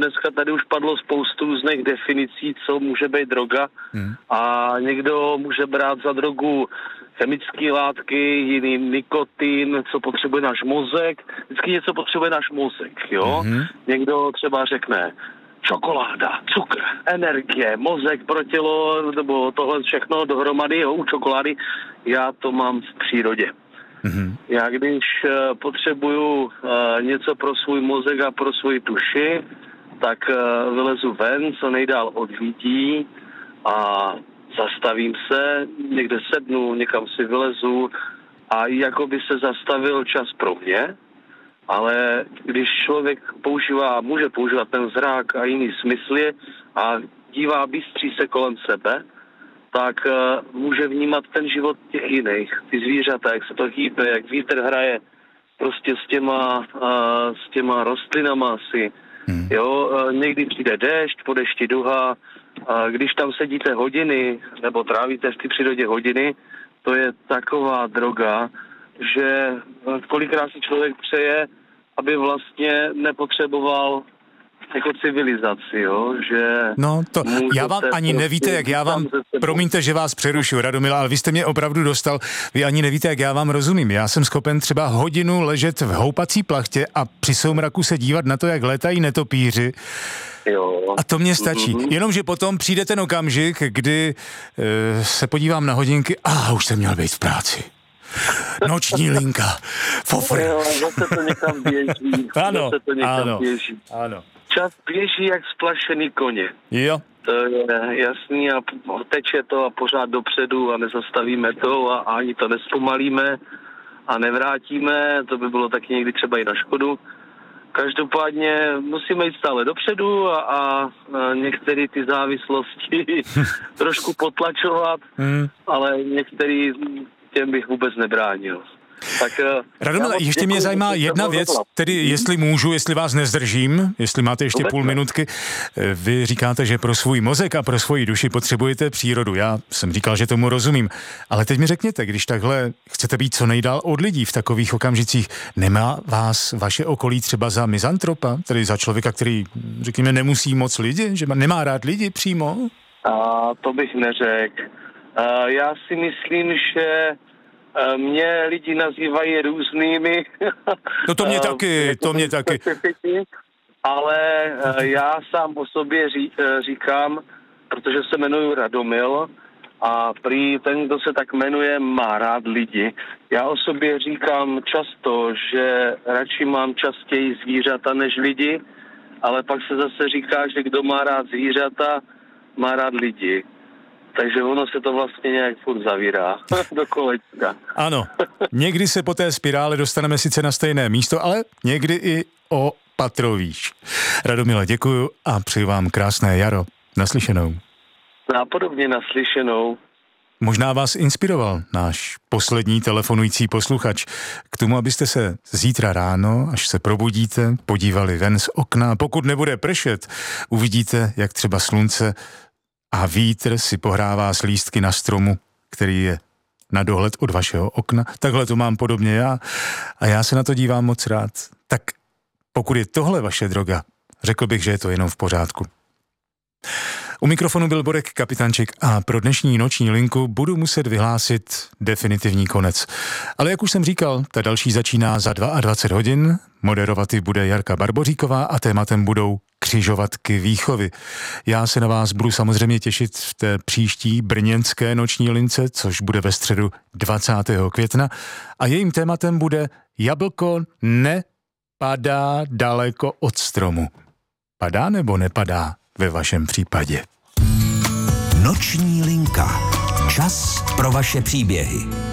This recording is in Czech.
dneska tady už padlo spoustu různých definicí, co může být droga a někdo může brát za drogu chemické látky, jiný nikotin, co potřebuje náš mozek. Vždycky něco potřebuje náš mozek, jo. Někdo třeba řekne čokoláda, cukr, energie, mozek pro tělo, nebo tohle všechno dohromady, jo, u čokolády. Já to mám v přírodě. Já když potřebuju něco pro svůj mozek a pro svoji duši, tak vylezu ven, co nejdál od lidí a zastavím se, někde sednu, někam si vylezu a jako by se zastavil čas pro mě, ale když člověk může používat ten zrak a jiný smysly a bystří se kolem sebe, tak může vnímat ten život těch jiných, ty zvířata, jak se to hýbe, jak vítr hraje prostě s těma rostlinama asi. Jo, někdy přijde déšť, po dešti duha, když tam sedíte hodiny, nebo trávíte v té přírodě hodiny, to je taková droga, že kolikrát si člověk přeje, aby vlastně nepotřeboval jako civilizaci, jo, že... No to, já vám ani nevíte, jak já vám, promiňte, že vás přerušuju, Radomila, ale vy jste mě opravdu dostal, vy ani nevíte, jak já vám rozumím. Já jsem schopen třeba hodinu ležet v houpací plachtě a při soumraku se dívat na to, jak létají netopíři. Jo. A to mě stačí. Jenomže potom přijde ten okamžik, kdy se podívám na hodinky a už jsem měl být v práci. Noční linka, fofr. Jo, zase to někam běží. Ano. Čas běží jak splašený koně. Jo. To je jasný a teče to a pořád dopředu a nezastavíme to a ani to nespomalíme a nevrátíme, to by bylo taky někdy třeba i na škodu. Každopádně musíme jít stále dopředu a některé ty závislosti trošku potlačovat, ale některý těm bych vůbec nebránil. Tak, Radomile, ještě mě zajímá jedna věc, tedy jestli můžu, jestli vás nezdržím, jestli máte ještě půl minutky. Vy říkáte, že pro svůj mozek a pro svoji duši potřebujete přírodu. Já jsem říkal, že tomu rozumím. Ale teď mi řekněte, když takhle chcete být co nejdál od lidí v takových okamžicích, nemá vás vaše okolí třeba za mizantropa, tedy za člověka, který, řekněme, nemusí moc lidi, že nemá rád lidi přímo? To bych neřekl. Já si myslím, že mě lidi nazývají různými. No to mě taky. Ale já sám o sobě říkám, protože se jmenuji Radomil a prý ten, kdo se tak jmenuje, má rád lidi. Já o sobě říkám často, že radši mám častěji zvířata než lidi, ale pak se zase říká, že kdo má rád zvířata, má rád lidi. Takže ono se to vlastně nějak furt zavírá do kolečka. Ano, někdy se po té spirále dostaneme sice na stejné místo, ale někdy i o patro výš. Radomile, děkuju a přeji vám krásné jaro. Naslyšenou. Nápodobně naslyšenou. Možná vás inspiroval náš poslední telefonující posluchač k tomu, abyste se zítra ráno, až se probudíte, podívali ven z okna. Pokud nebude pršet, uvidíte, jak třeba slunce a vítr si pohrává s lístky na stromu, který je na dohled od vašeho okna. Takhle to mám podobně já a já se na to dívám moc rád. Tak pokud je tohle vaše droga, řekl bych, že je to jenom v pořádku. U mikrofonu byl Borek Kapitančik a pro dnešní noční linku budu muset vyhlásit definitivní konec. Ale jak už jsem říkal, ta další začíná za 22 hodin, moderovat bude Jarka Barboříková a tématem budou křižovatky výchovy. Já se na vás budu samozřejmě těšit v té příští brněnské noční lince, což bude ve středu 20. května a jejím tématem bude jablko nepadá daleko od stromu. Padá nebo nepadá ve vašem případě? Noční linka. Čas pro vaše příběhy.